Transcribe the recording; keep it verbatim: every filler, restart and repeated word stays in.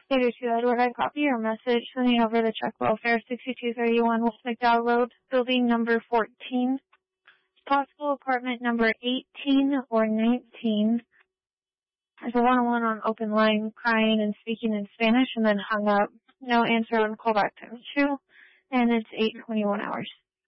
eight oh two Edward, I copy your message, sending over the check welfare sixty-two thirty-one West McDowell Road, building number fourteen, possible apartment number eighteen or nineteen. There's a one-on-one on open line, crying and speaking in Spanish, and then hung up. No answer on callback time two, and it's eight twenty-one hours.